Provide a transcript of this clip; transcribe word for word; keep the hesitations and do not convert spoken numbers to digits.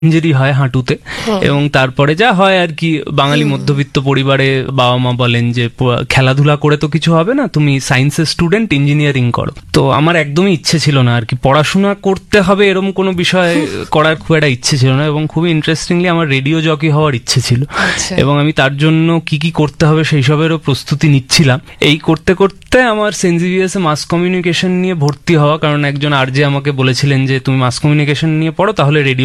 Injury হয় হাঁটুতে, এবং তারপরে যা হয় আর কি, বাঙালি মধ্যবিত্ত পরিবারে বাবা মা বলেন যে প- খেলাধুলা করে তো কিছু হবে না, তুমি সায়েন্সের স্টুডেন্ট, ইঞ্জিনিয়ারিং করো। তো আমার একদমই ইচ্ছে ছিল না আর কি, পড়াশোনা করতে হবে এরকম কোনো বিষয় করার খুব একটা ইচ্ছে ছিল না, এবং খুবই ইন্টারেস্টিংলি আমার রেডিও জকি হওয়ার ইচ্ছে ছিল, আচ্ছা। এবং আমি তার জন্য কি কি করতে হবে সেই সবেরও প্রস্তুতি নিচ্ছিলাম। এই করতে করতে আমার সেন্ট জেভিয়ার্সে মাস কমিউনিকেশন নিয়ে ভর্তি হওয়া, কারণ একজন আরজে আমাকে বলেছিলেন যে তুমি মাস কমিউনিকেশন নিয়ে পড়ো, তাহলে রেডিও